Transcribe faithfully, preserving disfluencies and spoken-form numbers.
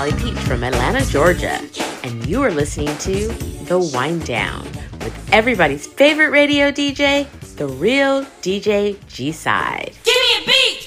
Allie Peach from Atlanta, Georgia, and you are listening to The Wind Down with everybody's favorite radio D J, the real D J G-Side. Give me a beat!